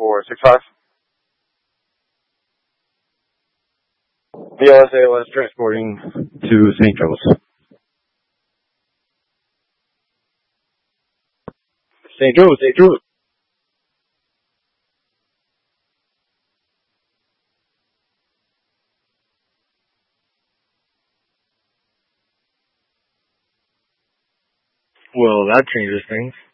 465. BLS transporting to St. Joe's. St. Joe's, St. Joe's. Well, that changes things.